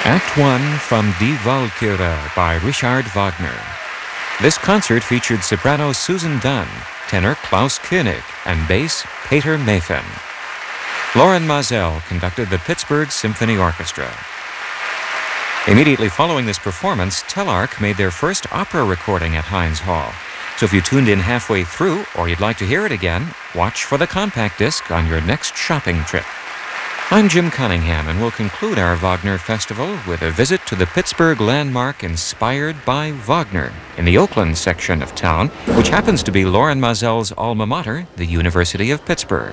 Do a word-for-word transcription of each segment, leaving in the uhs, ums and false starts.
Act one from Die Walküre by Richard Wagner. This concert featured soprano Susan Dunn, tenor Klaus Koenig, and bass Peter Mayfen. Loren Maazel conducted the Pittsburgh Symphony Orchestra. Immediately following this performance, Telarc made their first opera recording at Heinz Hall. So if you tuned in halfway through, or you'd like to hear it again, watch for the compact disc on your next shopping trip. I'm Jim Cunningham, and we'll conclude our Wagner Festival with a visit to the Pittsburgh landmark inspired by Wagner in the Oakland section of town, which happens to be Loren Maazel's alma mater, the University of Pittsburgh.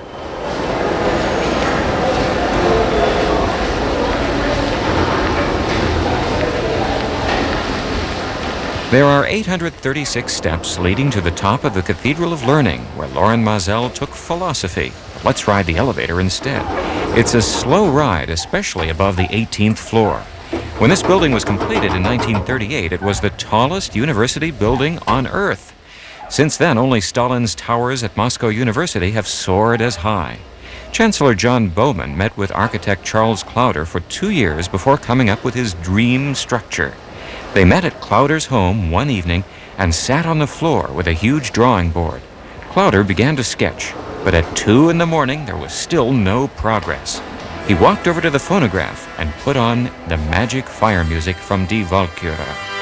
There are eight hundred thirty-six steps leading to the top of the Cathedral of Learning, where Loren Maazel took philosophy. Let's ride the elevator instead. It's a slow ride, especially above the eighteenth floor. When this building was completed in nineteen thirty-eight, it was the tallest university building on Earth. Since then, only Stalin's towers at Moscow University have soared as high. Chancellor John Bowman met with architect Charles Clowder for two years before coming up with his dream structure. They met at Clowder's home one evening and sat on the floor with a huge drawing board. Clowder began to sketch, but at two in the morning there was still no progress. He walked over to the phonograph and put on the magic fire music from Die Walküre.